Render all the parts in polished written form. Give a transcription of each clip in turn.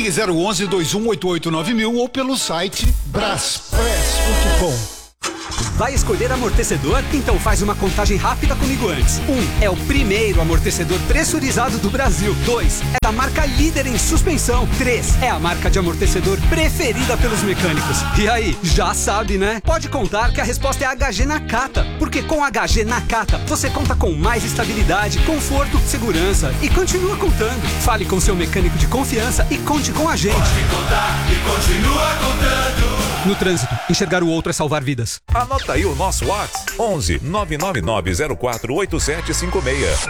Ligue 011 2188 9000 ou pelo site braspress.com. Vai escolher amortecedor? Então faz uma contagem rápida comigo antes. 1. É o primeiro amortecedor pressurizado do Brasil. 2. É da marca líder em suspensão. 3. É a marca de amortecedor preferida pelos mecânicos. E aí, já sabe, né? Pode contar que a resposta é HG Nakata. Porque com HG Nakata, você conta com mais estabilidade, conforto, segurança e continua contando. Fale com seu mecânico de confiança e conte com a gente. Pode contar e continua contando. No trânsito, enxergar o outro é salvar vidas. Anota aí o nosso WhatsApp: 11 999048756.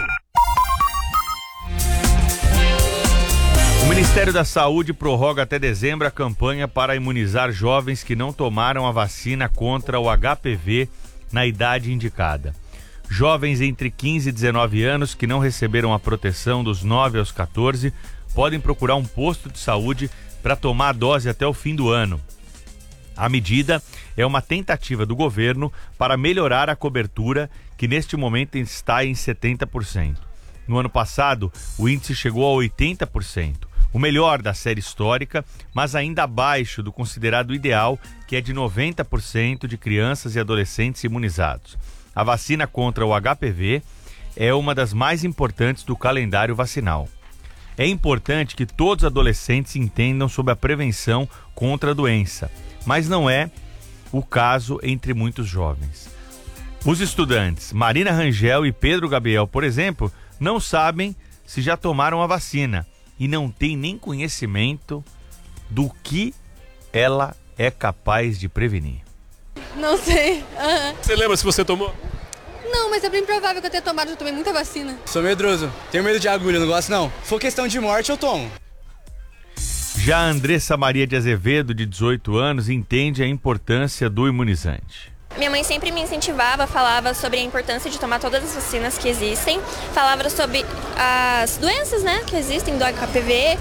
O Ministério da Saúde prorroga até dezembro a campanha para imunizar jovens que não tomaram a vacina contra o HPV na idade indicada. Jovens entre 15 e 19 anos que não receberam a proteção dos 9 aos 14 podem procurar um posto de saúde para tomar a dose até o fim do ano. A medida é uma tentativa do governo para melhorar a cobertura, que neste momento está em 70%. No ano passado, o índice chegou a 80%, o melhor da série histórica, mas ainda abaixo do considerado ideal, que é de 90% de crianças e adolescentes imunizados. A vacina contra o HPV é uma das mais importantes do calendário vacinal. É importante que todos os adolescentes entendam sobre a prevenção contra a doença, mas não é o caso entre muitos jovens. Os estudantes Marina Rangel e Pedro Gabriel, por exemplo, não sabem se já tomaram a vacina e não têm nem conhecimento do que ela é capaz de prevenir. Não sei. Você lembra se você tomou? Não, mas é bem provável que eu tenha tomado, já tomei muita vacina. Sou medroso, tenho medo de agulha, não gosto não. Se for questão de morte, eu tomo. Já a Andressa Maria de Azevedo, de 18 anos, entende a importância do imunizante. Minha mãe sempre me incentivava, falava sobre a importância de tomar todas as vacinas que existem, falava sobre as doenças, né, que existem do HPV.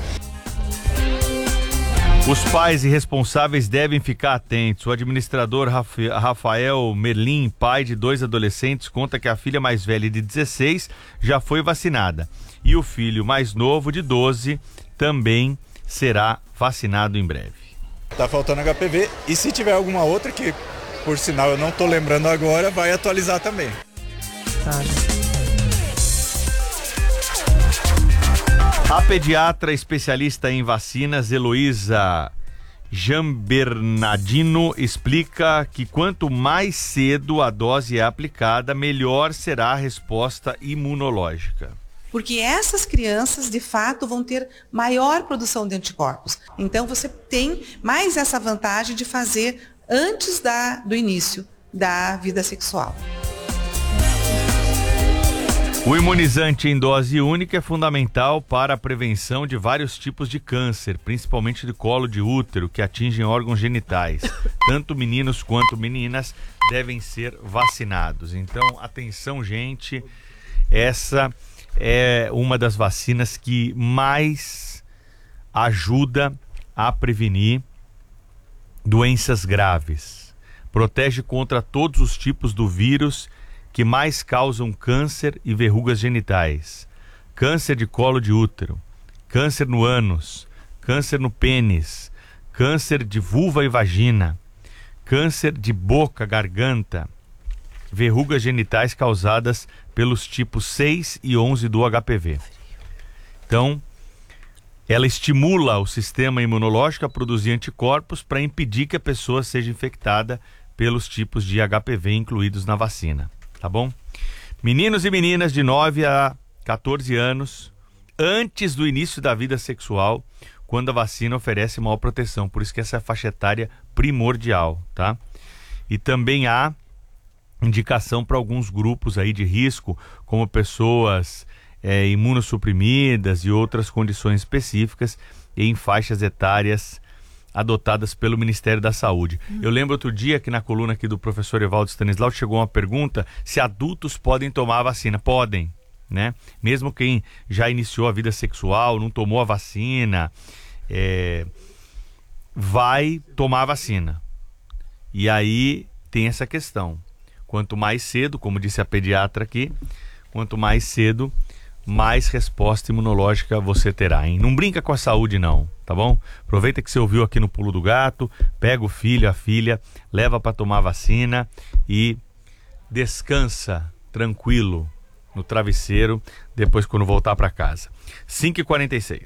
Os pais e responsáveis devem ficar atentos. O administrador Rafael Merlin, pai de 2 adolescentes, conta que a filha mais velha, de 16, já foi vacinada. E o filho mais novo, de 12, também será vacinado em breve. Tá faltando HPV, e se tiver alguma outra que, por sinal, eu não tô lembrando agora, vai atualizar também. A pediatra especialista em vacinas, Heloísa Gianbernardino, explica que quanto mais cedo a dose é aplicada, melhor será a resposta imunológica. Porque essas crianças, de fato, vão ter maior produção de anticorpos. Então, você tem mais essa vantagem de fazer antes do início da vida sexual. O imunizante em dose única é fundamental para a prevenção de vários tipos de câncer, principalmente de colo de útero, que atingem órgãos genitais. Tanto meninos quanto meninas devem ser vacinados. Então, atenção, gente, essa é uma das vacinas que mais ajuda a prevenir doenças graves. Protege contra todos os tipos do vírus que mais causam câncer e verrugas genitais. Câncer de colo de útero, câncer no ânus, câncer no pênis, câncer de vulva e vagina, câncer de boca, garganta, verrugas genitais causadas pelos tipos 6 e 11 do HPV. Então, ela estimula o sistema imunológico a produzir anticorpos para impedir que a pessoa seja infectada pelos tipos de HPV incluídos na vacina, tá bom? Meninos e meninas de 9 a 14 anos, antes do início da vida sexual, quando a vacina oferece maior proteção, por isso que essa é a faixa etária primordial, tá? E também há indicação para alguns grupos aí de risco, como pessoas imunossuprimidas e outras condições específicas em faixas etárias adotadas pelo Ministério da Saúde. Eu lembro outro dia que na coluna aqui do professor Evaldo Stanislau chegou uma pergunta se adultos podem tomar a vacina. Podem, né? Mesmo quem já iniciou a vida sexual, não tomou a vacina, vai tomar a vacina. E aí tem essa questão. Quanto mais cedo, como disse a pediatra aqui, quanto mais cedo mais resposta imunológica você terá, hein? Não brinca com a saúde não, tá bom? Aproveita que você ouviu aqui no Pulo do Gato, pega o filho, a filha, leva para tomar vacina e descansa tranquilo no travesseiro depois quando voltar para casa. 5h46.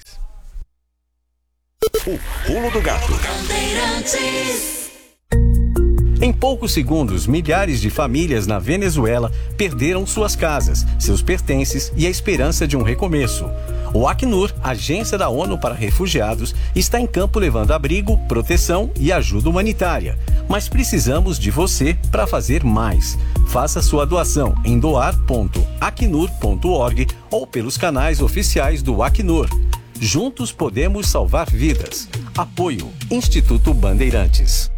O Pulo do Gato. Em poucos segundos, milhares de famílias na Venezuela perderam suas casas, seus pertences e a esperança de um recomeço. O Acnur, agência da ONU para refugiados, está em campo levando abrigo, proteção e ajuda humanitária. Mas precisamos de você para fazer mais. Faça sua doação em doar.acnur.org ou pelos canais oficiais do Acnur. Juntos podemos salvar vidas. Apoio Instituto Bandeirantes.